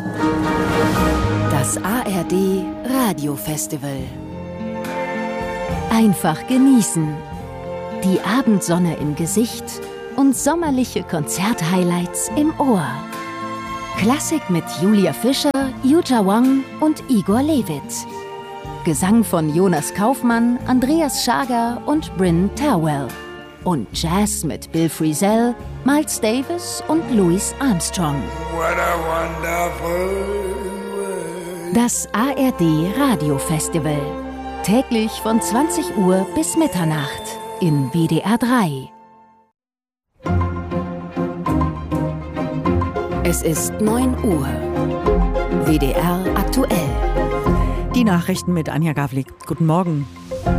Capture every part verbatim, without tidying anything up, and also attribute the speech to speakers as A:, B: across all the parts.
A: Das A R D Radiofestival. Einfach genießen. Die Abendsonne im Gesicht und sommerliche Konzerthighlights im Ohr. Klassik mit Julia Fischer, Yuja Wang und Igor Levit. Gesang von Jonas Kaufmann, Andreas Schager und Bryn Terwell. Und Jazz mit Bill Frisell, Miles Davis und Louis Armstrong.
B: What a wonderful world.
A: Das A R D Radiofestival. Täglich von zwanzig Uhr bis Mitternacht in W D R drei. Es ist neun Uhr. W D R aktuell.
C: Die Nachrichten mit Anja Gavlik. Guten Morgen.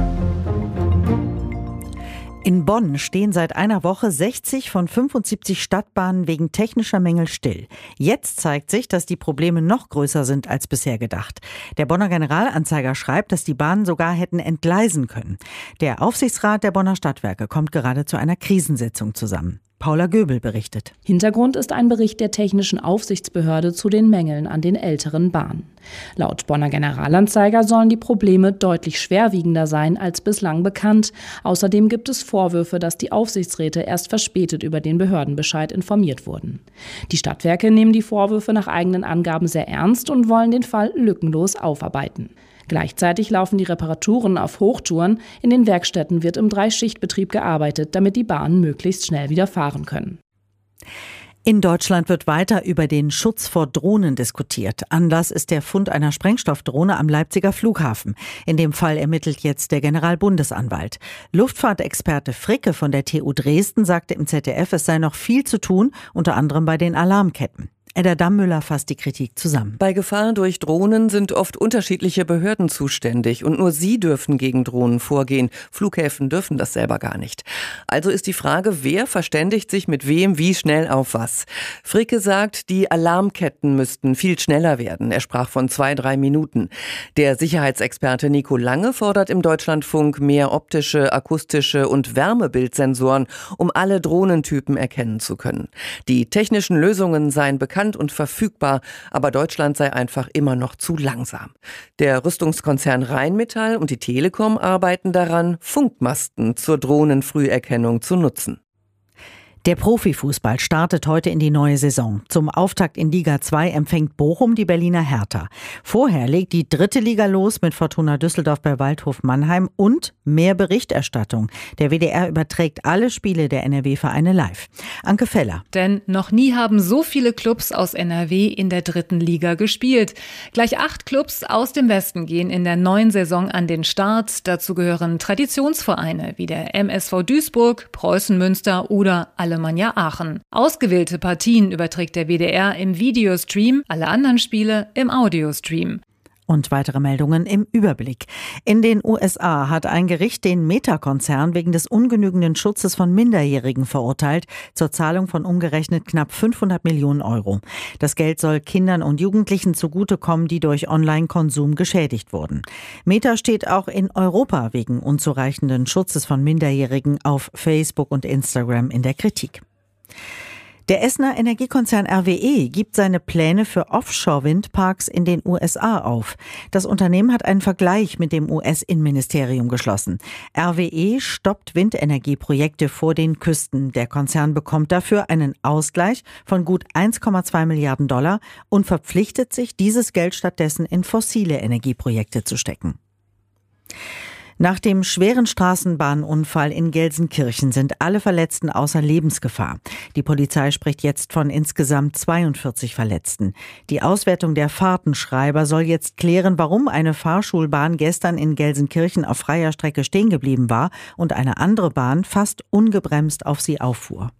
C: In Bonn stehen seit einer Woche sechzig von fünfundsiebzig Stadtbahnen wegen technischer Mängel still. Jetzt zeigt sich, dass die Probleme noch größer sind als bisher gedacht. Der Bonner Generalanzeiger schreibt, dass die Bahnen sogar hätten entgleisen können. Der Aufsichtsrat der Bonner Stadtwerke kommt gerade zu einer Krisensitzung zusammen. Paula Göbel berichtet.
D: Hintergrund ist ein Bericht der Technischen Aufsichtsbehörde zu den Mängeln an den älteren Bahnen. Laut Bonner Generalanzeiger sollen die Probleme deutlich schwerwiegender sein als bislang bekannt. Außerdem gibt es Vorwürfe, dass die Aufsichtsräte erst verspätet über den Behördenbescheid informiert wurden. Die Stadtwerke nehmen die Vorwürfe nach eigenen Angaben sehr ernst und wollen den Fall lückenlos aufarbeiten. Gleichzeitig laufen die Reparaturen auf Hochtouren. In den Werkstätten wird im Dreischichtbetrieb gearbeitet, damit die Bahnen möglichst schnell wieder fahren können.
C: In Deutschland wird weiter über den Schutz vor Drohnen diskutiert. Anlass ist der Fund einer Sprengstoffdrohne am Leipziger Flughafen. In dem Fall ermittelt jetzt der Generalbundesanwalt. Luftfahrtexperte Fricke von der T U Dresden sagte im Z D F, es sei noch viel zu tun, unter anderem bei den Alarmketten. Edda Dammüller fasst die Kritik zusammen.
E: Bei Gefahr durch Drohnen sind oft unterschiedliche Behörden zuständig und nur sie dürfen gegen Drohnen vorgehen. Flughäfen dürfen das selber gar nicht. Also ist die Frage, wer verständigt sich mit wem wie schnell auf was? Fricke sagt, die Alarmketten müssten viel schneller werden. Er sprach von zwei, drei Minuten. Der Sicherheitsexperte Nico Lange fordert im Deutschlandfunk mehr optische, akustische und Wärmebildsensoren, um alle Drohnentypen erkennen zu können. Die technischen Lösungen seien bekannt und verfügbar, aber Deutschland sei einfach immer noch zu langsam. Der Rüstungskonzern Rheinmetall und die Telekom arbeiten daran, Funkmasten zur Drohnenfrüherkennung zu nutzen.
C: Der Profifußball startet heute in die neue Saison. Zum Auftakt in Liga zwei empfängt Bochum die Berliner Hertha. Vorher legt die dritte Liga los mit Fortuna Düsseldorf bei Waldhof Mannheim und mehr Berichterstattung. Der W D R überträgt alle Spiele der N R W-Vereine live. Anke Feller.
F: Denn noch nie haben so viele Clubs aus N R W in der dritten Liga gespielt. Gleich acht Clubs aus dem Westen gehen in der neuen Saison an den Start. Dazu gehören Traditionsvereine wie der M S V Duisburg, Preußen Münster oder Alemannia Aachen. Ausgewählte Partien überträgt der W D R im Videostream, alle anderen Spiele im Audiostream.
C: Und weitere Meldungen im Überblick. In den U S A hat ein Gericht den Meta-Konzern wegen des ungenügenden Schutzes von Minderjährigen verurteilt, zur Zahlung von umgerechnet knapp fünfhundert Millionen Euro. Das Geld soll Kindern und Jugendlichen zugutekommen, die durch Online-Konsum geschädigt wurden. Meta steht auch in Europa wegen unzureichenden Schutzes von Minderjährigen auf Facebook und Instagram in der Kritik. Der Essener Energiekonzern R W E gibt seine Pläne für Offshore-Windparks in den U S A auf. Das Unternehmen hat einen Vergleich mit dem U S-Innenministerium geschlossen. R W E stoppt Windenergieprojekte vor den Küsten. Der Konzern bekommt dafür einen Ausgleich von gut eins Komma zwei Milliarden Dollar und verpflichtet sich, dieses Geld stattdessen in fossile Energieprojekte zu stecken. Nach dem schweren Straßenbahnunfall in Gelsenkirchen sind alle Verletzten außer Lebensgefahr. Die Polizei spricht jetzt von insgesamt zweiundvierzig Verletzten. Die Auswertung der Fahrtenschreiber soll jetzt klären, warum eine Fahrschulbahn gestern in Gelsenkirchen auf freier Strecke stehen geblieben war und eine andere Bahn fast ungebremst auf sie auffuhr.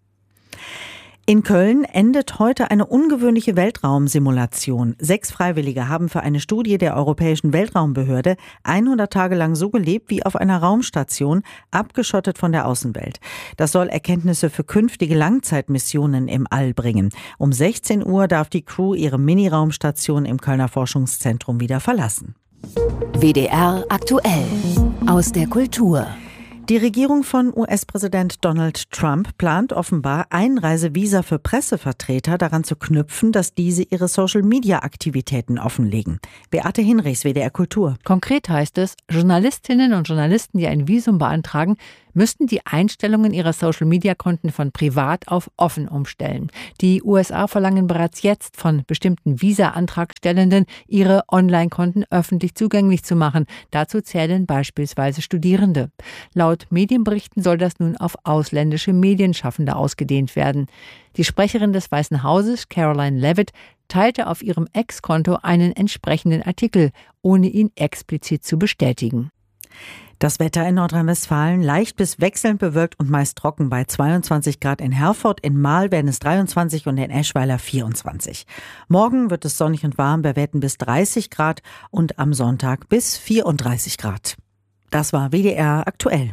C: In Köln endet heute eine ungewöhnliche Weltraumsimulation. Sechs Freiwillige haben für eine Studie der Europäischen Weltraumbehörde hundert Tage lang so gelebt wie auf einer Raumstation, abgeschottet von der Außenwelt. Das soll Erkenntnisse für künftige Langzeitmissionen im All bringen. Um sechzehn Uhr darf die Crew ihre Mini-Raumstation im Kölner Forschungszentrum wieder verlassen.
A: W D R aktuell aus der Kultur.
C: Die Regierung von U S-Präsident Donald Trump plant offenbar, Einreisevisa für Pressevertreter daran zu knüpfen, dass diese ihre Social-Media-Aktivitäten offenlegen. Beate Hinrichs, W D R Kultur.
G: Konkret heißt es, Journalistinnen und Journalisten, die ein Visum beantragen, müssten die Einstellungen ihrer Social-Media-Konten von privat auf offen umstellen. Die U S A verlangen bereits jetzt von bestimmten Visa-Antragstellenden, ihre Online-Konten öffentlich zugänglich zu machen. Dazu zählen beispielsweise Studierende. Laut Medienberichten soll das nun auf ausländische Medienschaffende ausgedehnt werden. Die Sprecherin des Weißen Hauses, Caroline Leavitt, teilte auf ihrem Ex-Konto einen entsprechenden Artikel, ohne ihn explizit zu bestätigen.
C: Das Wetter in Nordrhein-Westfalen leicht bis wechselnd bewölkt und meist trocken bei zweiundzwanzig Grad in Herford, in Marl werden es dreiundzwanzig und in Eschweiler vierundzwanzig. Morgen wird es sonnig und warm bei Werten bis dreißig Grad und am Sonntag bis vierunddreißig Grad. Das war W D R aktuell.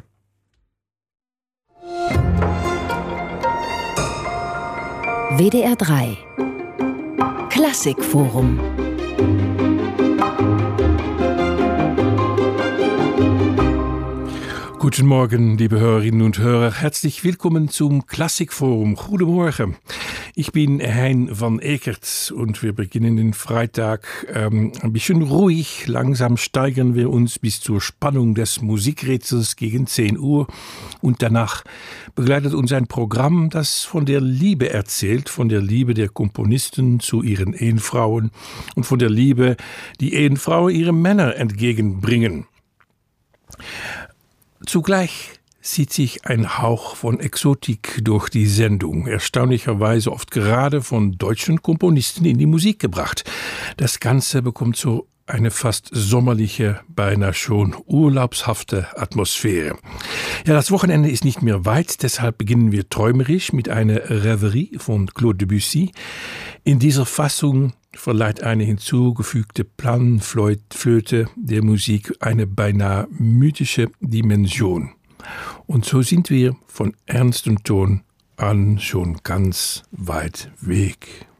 A: W D R drei Klassikforum.
H: Guten Morgen, liebe Hörerinnen und Hörer. Herzlich willkommen zum Klassikforum. Goedemorgen. Ich bin Hein van Ekert und wir beginnen den Freitag ähm, ein bisschen ruhig. Langsam steigern wir uns bis zur Spannung des Musikrätsels gegen zehn Uhr. Und danach begleitet uns ein Programm, das von der Liebe erzählt, von der Liebe der Komponisten zu ihren Ehefrauen und von der Liebe, die Ehefrauen ihre Männer entgegenbringen. Zugleich zieht sich ein Hauch von Exotik durch die Sendung, erstaunlicherweise oft gerade von deutschen Komponisten in die Musik gebracht. Das Ganze bekommt so eine fast sommerliche, beinahe schon urlaubshafte Atmosphäre. Ja, das Wochenende ist nicht mehr weit, deshalb beginnen wir träumerisch mit einer Rêverie von Claude Debussy. In dieser Fassung verleiht eine hinzugefügte Panflöte der Musik eine beinahe mythische Dimension. Und so sind wir von ernstem Ton an schon ganz weit weg.